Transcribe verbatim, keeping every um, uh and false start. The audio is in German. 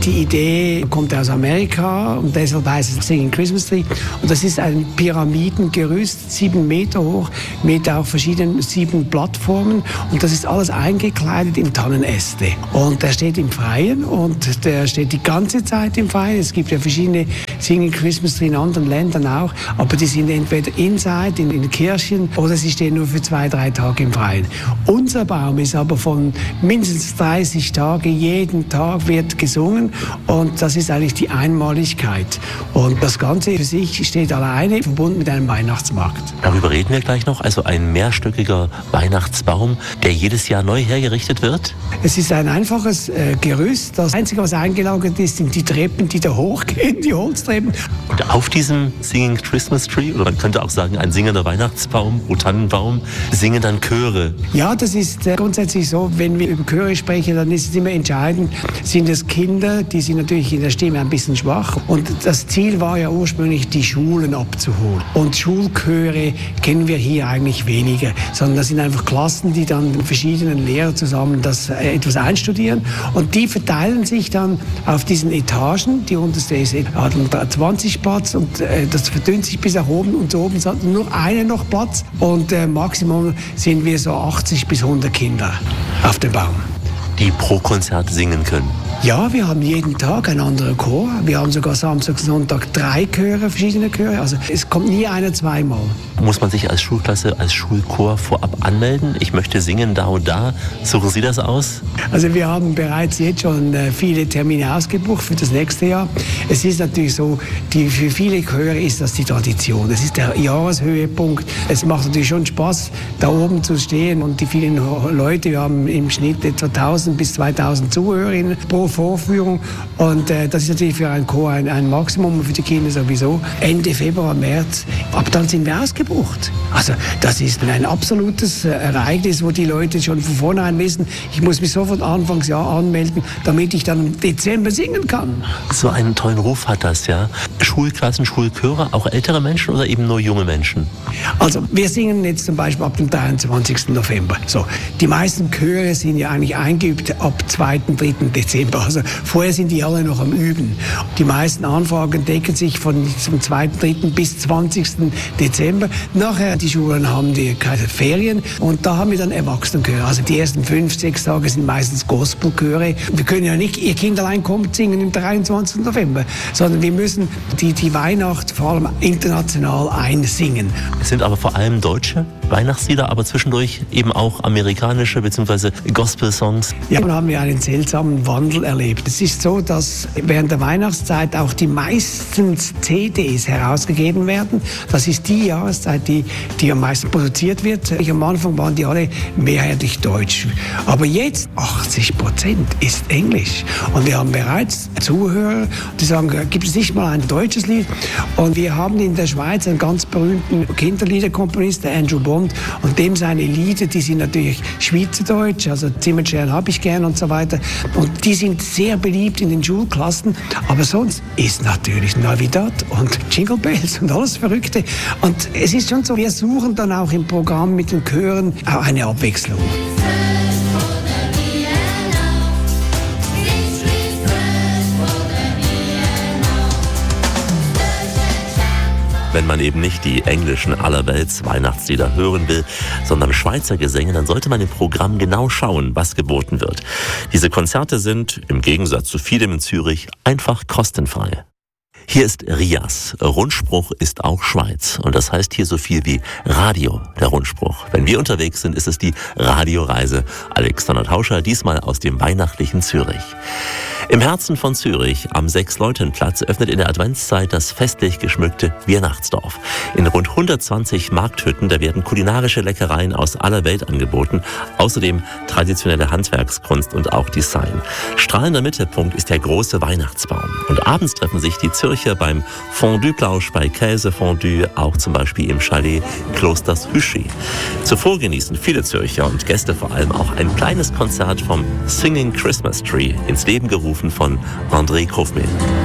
Die Idee kommt aus Amerika und deshalb heißt es Singing Christmas Tree. Und das ist ein Pyramidengerüst, sieben Meter hoch, mit auch verschiedenen sieben Plattformen. Und das ist alles eingekleidet in Tannenäste. Und der steht im Freien und der steht die ganze Zeit im Freien. Es gibt ja verschiedene Singing Christmas Tree in anderen Ländern auch, aber die sind entweder inside, in, in Kirchen, oder sie stehen nur für zwei, drei Tage im Freien. Unser Baum ist aber von mindestens dreißig Tagen, jeden Tag wird gesungen und das ist eigentlich die Einmaligkeit. Und das Ganze für sich steht alleine, verbunden mit einem Weihnachtsmarkt. Darüber reden wir gleich noch, also ein mehrstöckiger Weihnachtsbaum, der jedes Jahr neu hergerichtet wird? Es ist ein einfaches äh, Gerüst. Das Einzige, was eingelagert ist, sind die Treppen, die da hochgehen, die Holztreppen. Und auf diesem Singing Christmas Tree, oder man könnte auch sagen ein singender Weihnachtsbaum, O Tannenbaum, singen dann Chöre. Ja, das ist äh, grundsätzlich so, wenn wir über Chöre sprechen, dann ist es immer entscheidend, sind es Kinder, die sind natürlich in der Stimme ein bisschen schwach. Und das Ziel war ja ursprünglich, die Schulen abzuholen. Und Schulchöre kennen wir hier eigentlich weniger, sondern das sind einfach Klassen, die dann mit verschiedenen Lehrern zusammen das äh, etwas einstudieren. Und die verteilen sich dann auf diesen Etagen. Die unterste ist hat zwanzig Platz und äh, das verdünnt sich bis nach oben. Und so oben hat nur eine noch Platz. Und äh, Maximum sind wir so achtzig bis hundert Kinder auf dem Baum. Die pro Konzert singen können. Ja, wir haben jeden Tag einen anderen Chor. Wir haben sogar Samstag, Sonntag drei Chöre, verschiedene Chöre. Also es kommt nie einer zweimal. Muss man sich als Schulklasse, als Schulchor vorab anmelden? Ich möchte singen da und da. Suchen Sie das aus? Also wir haben bereits jetzt schon äh, viele Termine ausgebucht für das nächste Jahr. Es ist natürlich so, die, für viele Chöre ist das die Tradition. Es ist der Jahreshöhepunkt. Es macht natürlich schon Spaß, da oben zu stehen und die vielen Leute. Wir haben im Schnitt etwa tausend bis zweitausend Zuhörerinnen pro Vorführung und äh, das ist natürlich für einen Chor ein, ein Maximum und für die Kinder sowieso. Ende Februar, März, ab dann sind wir ausgebucht. Also das ist ein absolutes äh, Ereignis, wo die Leute schon von vornherein wissen, ich muss mich sofort Anfangsjahr anmelden, damit ich dann im Dezember singen kann. So einen tollen Ruf hat das, ja. Schulklassen, Schulchöre, auch ältere Menschen oder eben nur junge Menschen? Also wir singen jetzt zum Beispiel ab dem dreiundzwanzigsten November. So, die meisten Chöre sind ja eigentlich eingeübt ab zweiten, dritten Dezember. Also vorher sind die alle noch am Üben. Die meisten Anfragen decken sich von zum zweiten, dritten bis zwanzigsten Dezember. Nachher, die Schulen haben die keine Ferien und da haben wir dann Erwachsenenchöre. Also die ersten fünf, sechs Tage sind meistens Gospelchöre. Wir können ja nicht, ihr Kind allein kommt singen am dreiundzwanzigsten November, sondern wir müssen die, die Weihnacht vor allem international einsingen. Es sind aber vor allem deutsche Weihnachtslieder, aber zwischendurch eben auch amerikanische bzw. Gospel-Songs. Ja, dann haben wir einen seltsamen Wandel erlebt. Es ist so, dass während der Weihnachtszeit auch die meisten C Ds herausgegeben werden. Das ist die Jahreszeit, die, die am meisten produziert wird. Am Anfang waren die alle mehrheitlich deutsch. Aber jetzt achtzig Prozent ist Englisch. Und wir haben bereits Zuhörer, die sagen, gibt es nicht mal ein deutsches Lied? Und wir haben in der Schweiz einen ganz berühmten Kinderliederkomponist, der Andrew Bond. Und dem seine Lieder, die sind natürlich schweizerdeutsch, also Zimmerstern habe ich gern und so weiter. Und die sind sehr beliebt in den Schulklassen. Aber sonst ist natürlich Navidad und Jingle Bells und alles Verrückte. Und es ist schon so, wir suchen dann auch im Programm mit den Chören auch eine Abwechslung. Wenn man eben nicht die englischen allerwelts Weihnachtslieder hören will, sondern Schweizer Gesänge, dann sollte man im Programm genau schauen, was geboten wird. Diese Konzerte sind, im Gegensatz zu vielem in Zürich, einfach kostenfrei. Hier ist Rias. Rundspruch ist auch Schweiz. Und das heißt hier so viel wie Radio, der Rundspruch. Wenn wir unterwegs sind, ist es die Radioreise. Alexander Tauscher, diesmal aus dem weihnachtlichen Zürich. Im Herzen von Zürich, am Sechs-Leuten-Platz, öffnet in der Adventszeit das festlich geschmückte Weihnachtsdorf. In rund hundertzwanzig Markthütten, da werden kulinarische Leckereien aus aller Welt angeboten. Außerdem traditionelle Handwerkskunst und auch Design. Strahlender Mittelpunkt ist der große Weihnachtsbaum. Und abends treffen sich die Zürcher beim Fondue-Plausch bei Käsefondue, auch zum Beispiel im Chalet Klosters Hüschi. Zuvor genießen viele Zürcher und Gäste vor allem auch ein kleines Konzert vom Singing Christmas Tree, ins Leben gerufen von André Kofmehl.